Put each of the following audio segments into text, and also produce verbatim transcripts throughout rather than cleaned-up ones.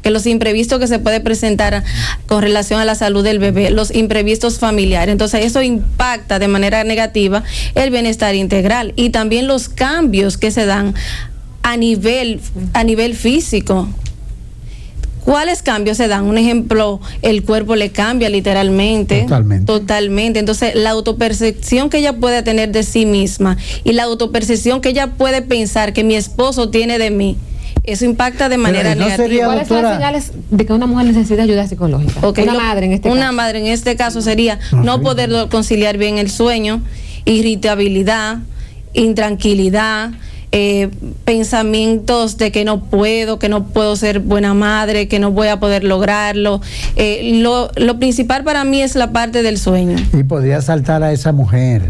que los imprevistos que se puede presentar con relación a la salud del bebé, los imprevistos familiares. Entonces eso impacta de manera negativa el bienestar integral y también los cambios que se dan a nivel, a nivel físico. ¿Cuáles cambios se dan? Un ejemplo, el cuerpo le cambia literalmente. Totalmente. Totalmente. Entonces, la autopercepción que ella puede tener de sí misma y la autopercepción que ella puede pensar que mi esposo tiene de mí, eso impacta de manera Pero, ¿no negativa. sería, ¿Cuáles son las señales de que una mujer necesita ayuda psicológica? Okay, una lo, madre en este una caso. Una madre en este caso sería no, no sí. poder conciliar bien el sueño, irritabilidad, intranquilidad, Eh, pensamientos de que no puedo, que no puedo ser buena madre, que no voy a poder lograrlo. Eh, lo, lo principal para mí es la parte del sueño. Y podría saltar a esa mujer.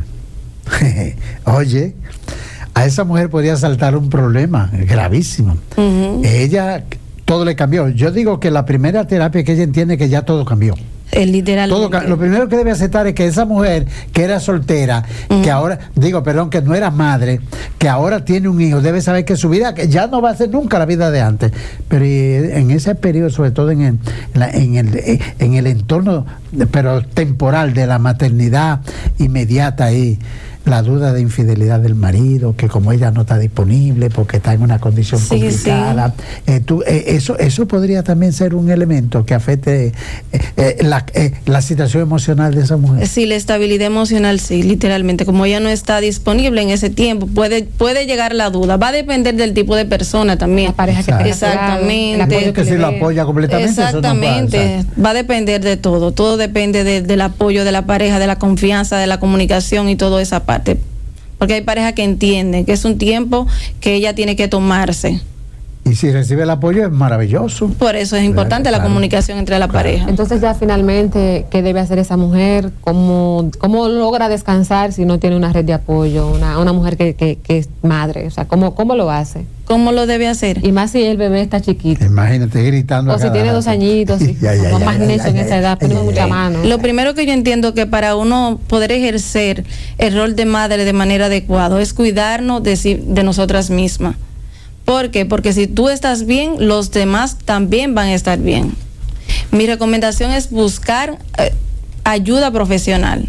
Oye, a esa mujer podría saltar un problema gravísimo. Uh-huh. Ella, todo le cambió. Yo digo que la primera terapia que ella entiende que ya todo cambió. El literalmente. Todo, lo primero que debe aceptar es que esa mujer que era soltera, uh-huh. que ahora, digo, perdón, que no era madre, que ahora tiene un hijo, debe saber que su vida que ya no va a ser nunca la vida de antes. Pero en ese periodo, sobre todo en el, la, en el, en el entorno, pero temporal de la maternidad inmediata ahí, la duda de infidelidad del marido, que como ella no está disponible porque está en una condición sí, complicada, sí. Eh, tú, eh, eso eso podría también ser un elemento que afecte eh, eh, la, eh, la situación emocional de esa mujer. Sí, la estabilidad emocional, sí, literalmente, como ella no está disponible en ese tiempo, puede puede llegar la duda, va a depender del tipo de persona también. La pareja que tenga. Exactamente. Que, que si lo apoya completamente. Exactamente, eso no va, va a depender de todo, todo depende de, del apoyo de la pareja, de la confianza, de la comunicación y toda esa parte. Porque hay parejas que entienden que es un tiempo que ella tiene que tomarse. Y si recibe el apoyo es maravilloso. Por eso es importante claro, la comunicación entre la claro. pareja. Entonces ya finalmente, ¿qué debe hacer esa mujer? ¿Cómo, cómo logra descansar si no tiene una red de apoyo? Una, una mujer que, que, que es madre, o sea, ¿cómo, cómo lo hace? ¿Cómo lo debe hacer? Y más si el bebé está chiquito. Imagínate gritando. O si tiene rato. dos añitos, y ya, ya, no ya, más ya, necio en esa edad, ponemos mucha mano. Lo primero que yo entiendo que para uno poder ejercer el rol de madre de manera adecuada es cuidarnos de, de nosotras mismas. ¿Por qué? Porque si tú estás bien, los demás también van a estar bien. Mi recomendación es buscar eh, ayuda profesional.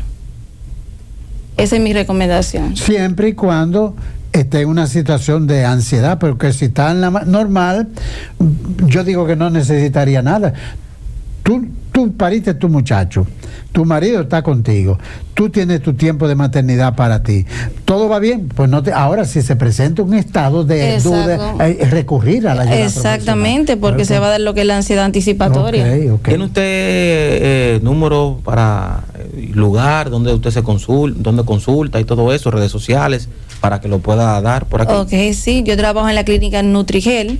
Esa es mi recomendación. Siempre y cuando esté en una situación de ansiedad, porque si está en la normal, yo digo que no necesitaría nada. Tú, tú pariste tu muchacho, tu marido está contigo, tú tienes tu tiempo de maternidad para ti, todo va bien, pues no te, ahora si se presenta un estado de Exacto. duda, eh, recurrir a la ayuda Exactamente, porque se va a dar lo que es la ansiedad anticipatoria. Okay, okay. ¿Tiene usted eh, número para eh, lugar donde usted se consulta, donde consulta y todo eso, redes sociales, para que lo pueda dar por aquí? Ok, sí, yo trabajo en la clínica Nutrigel,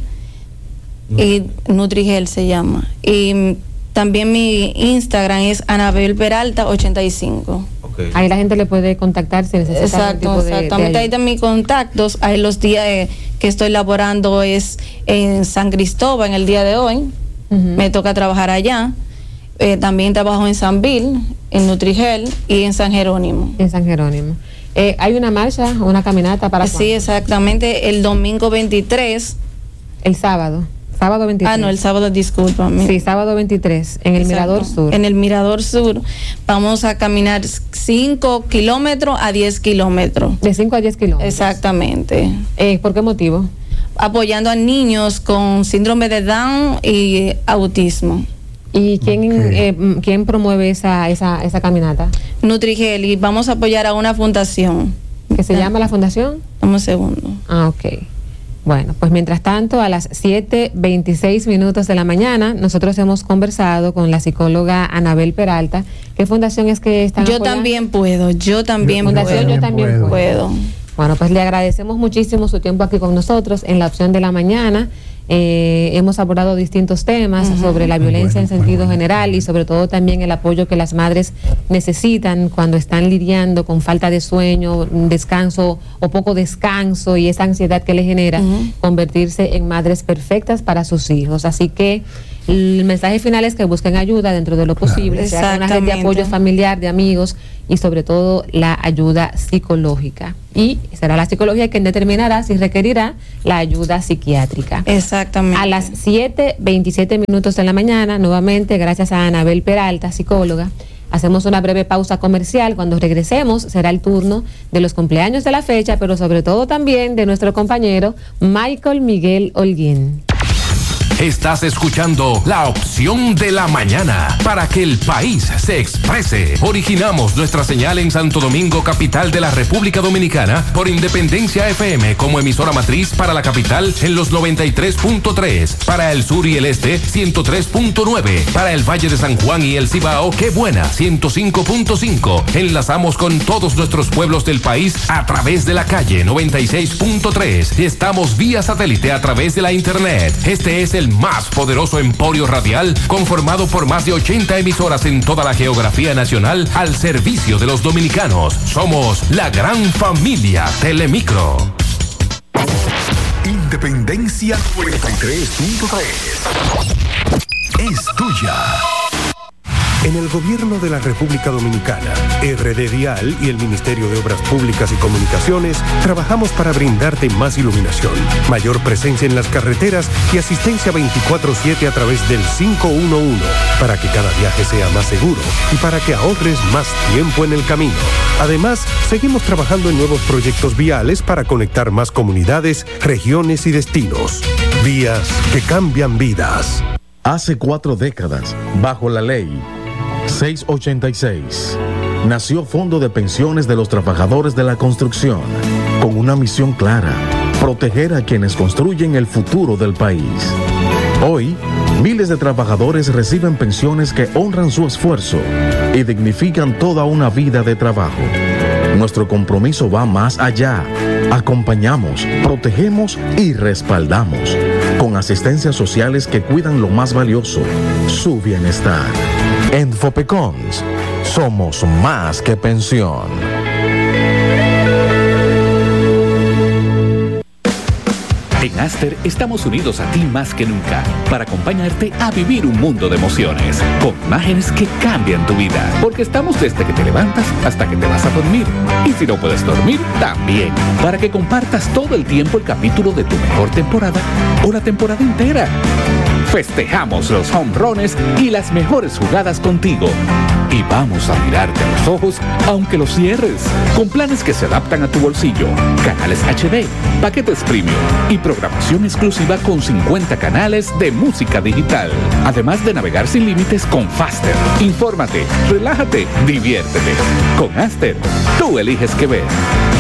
no. y Nutrigel se llama, y también mi Instagram es Anabel Peralta ochenta y cinco. Okay. Ahí la gente le puede contactar si necesita. Exacto, tipo exactamente. De, de ahí están mis contactos. Ahí los días eh, que estoy laborando es en San Cristóbal en el día de hoy. Uh-huh. Me toca trabajar allá. Eh, también trabajo en San Bill, en Nutrigel y en San Jerónimo. En San Jerónimo. Eh, ¿Hay una marcha o una caminata para Sí, exactamente. El domingo veintitrés. El sábado. Sábado veintitrés. Ah, no, el sábado, discúlpame. Sí, sábado veintitrés, en el Exacto. Mirador Sur. En el Mirador Sur vamos a caminar cinco kilómetros a diez kilómetros. De cinco a diez kilómetros. Exactamente. Eh, ¿Por qué motivo? Apoyando a niños con síndrome de Down y autismo. ¿Y quién, okay. eh, quién promueve esa, esa, esa caminata? Nutrigel, y vamos a apoyar a una fundación. ¿Qué se ah. llama la fundación? Dame un segundo. Ah, ok. Bueno, pues mientras tanto, a las siete veintiséis minutos de la mañana, nosotros hemos conversado con la psicóloga Anabel Peralta. ¿Qué fundación es que están Yo apoyando? también puedo, yo también yo, fundación, puedo. Yo también puedo. puedo. Bueno, pues le agradecemos muchísimo su tiempo aquí con nosotros en la opción de la mañana. Eh, hemos abordado distintos temas uh-huh. sobre la violencia bueno, en sentido bueno. general y sobre todo también el apoyo que las madres necesitan cuando están lidiando con falta de sueño, descanso o poco descanso y esa ansiedad que le genera uh-huh. convertirse en madres perfectas para sus hijos. Así que El mensaje final es que busquen ayuda dentro de lo posible, sea una red de apoyo familiar, de amigos y sobre todo la ayuda psicológica. Y será la psicología quien determinará si requerirá la ayuda psiquiátrica. Exactamente. A las siete veintisiete minutos de la mañana, nuevamente, gracias a Anabel Peralta, psicóloga, hacemos una breve pausa comercial. Cuando regresemos será el turno de los cumpleaños de la fecha, pero sobre todo también de nuestro compañero Michael Miguel Holguín. Estás escuchando La Opción de la Mañana para que el país se exprese. Originamos nuestra señal en Santo Domingo, capital de la República Dominicana, por Independencia F M como emisora matriz para la capital en los noventa y tres punto tres, para el sur y el este ciento tres punto nueve, para el Valle de San Juan y el Cibao, Qué Buena ciento cinco punto cinco. Enlazamos con todos nuestros pueblos del país a través de la calle noventa y seis punto tres. Estamos vía satélite a través de la internet. Este es el más poderoso emporio radial conformado por más de ochenta emisoras en toda la geografía nacional al servicio de los dominicanos. Somos la gran familia Telemicro. Independencia noventa y tres punto tres es tuya. En el Gobierno de la República Dominicana, R D Vial y el Ministerio de Obras Públicas y Comunicaciones trabajamos para brindarte más iluminación, mayor presencia en las carreteras y asistencia veinticuatro siete a través del cinco uno uno, para que cada viaje sea más seguro y para que ahorres más tiempo en el camino. Además, seguimos trabajando en nuevos proyectos viales para conectar más comunidades, regiones y destinos. Vías que cambian vidas. Hace cuatro décadas, bajo la ley seiscientos ochenta y seis, nació Fondo de Pensiones de los Trabajadores de la Construcción, con una misión clara: proteger a quienes construyen el futuro del país. Hoy, miles de trabajadores reciben pensiones que honran su esfuerzo y dignifican toda una vida de trabajo. Nuestro compromiso va más allá. Acompañamos, protegemos y respaldamos, con asistencias sociales que cuidan lo más valioso, su bienestar. En Fopecons, somos más que pensión. En Aster estamos unidos a ti más que nunca para acompañarte a vivir un mundo de emociones, con imágenes que cambian tu vida, porque estamos desde que te levantas hasta que te vas a dormir. Y si no puedes dormir, también, para que compartas todo el tiempo el capítulo de tu mejor temporada o la temporada entera. Festejamos los home runs y las mejores jugadas contigo. Y vamos a mirarte a los ojos aunque los cierres, con planes que se adaptan a tu bolsillo, canales H D, paquetes premium y programación exclusiva con cincuenta canales de música digital, además de navegar sin límites con Faster. Infórmate, relájate, diviértete. Con Aster, tú eliges qué ver.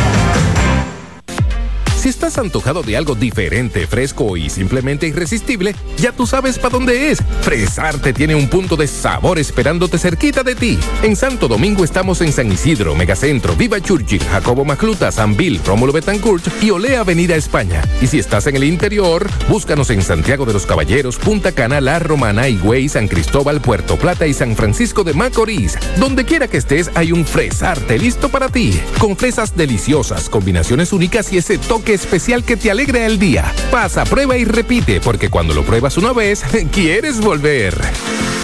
Si estás antojado de algo diferente, fresco y simplemente irresistible, ya tú sabes para dónde es. Fresarte tiene un punto de sabor esperándote cerquita de ti. En Santo Domingo estamos en San Isidro, Megacentro, Viva Churchill, Jacobo Macluta, San Bill, Rómulo Betancourt y Olea Avenida España. Y si estás en el interior, búscanos en Santiago de los Caballeros, Punta Cana, La Romana, Higüey, San Cristóbal, Puerto Plata y San Francisco de Macorís. Donde quiera que estés, hay un Fresarte listo para ti, con fresas deliciosas, combinaciones únicas y ese toque especial que te alegra el día. Pasa, prueba y repite, porque cuando lo pruebas una vez, quieres volver.